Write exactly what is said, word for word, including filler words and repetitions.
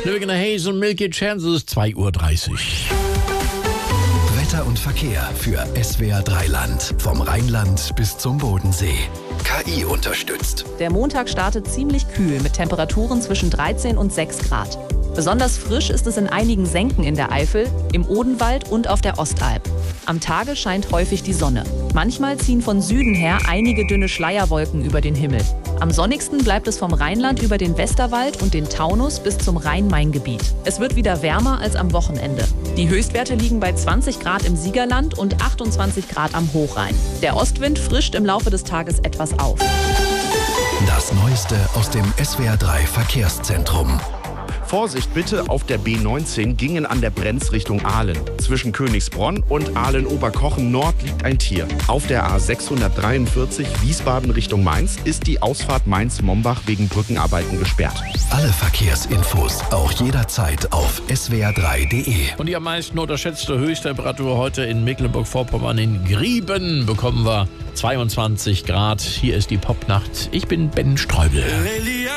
Lügener Haze und Milky Chance, es ist zwei Uhr dreißig. Wetter und Verkehr für S W R drei Land. Vom Rheinland bis zum Bodensee. K I unterstützt. Der Montag startet ziemlich kühl mit Temperaturen zwischen dreizehn und sechs Grad. Besonders frisch ist es in einigen Senken in der Eifel, im Odenwald und auf der Ostalb. Am Tage scheint häufig die Sonne. Manchmal ziehen von Süden her einige dünne Schleierwolken über den Himmel. Am sonnigsten bleibt es vom Rheinland über den Westerwald und den Taunus bis zum Rhein-Main-Gebiet. Es wird wieder wärmer als am Wochenende. Die Höchstwerte liegen bei zwanzig Grad im Siegerland und achtundzwanzig Grad am Hochrhein. Der Ostwind frischt im Laufe des Tages etwas auf. Das Neueste aus dem S W R drei Verkehrszentrum. Vorsicht bitte, auf der B neunzehn gingen an der Brenz Richtung Aalen. Zwischen Königsbronn und Aalen-Oberkochen Nord liegt ein Tier. Auf der A sechshundertdreiundvierzig Wiesbaden Richtung Mainz ist die Ausfahrt Mainz-Mombach wegen Brückenarbeiten gesperrt. Alle Verkehrsinfos auch jederzeit auf S W R drei Punkt D E. Und die am meisten unterschätzte Höchsttemperatur heute in Mecklenburg-Vorpommern in Grieben bekommen wir zweiundzwanzig Grad. Hier ist die Popnacht. Ich bin Ben Streubel.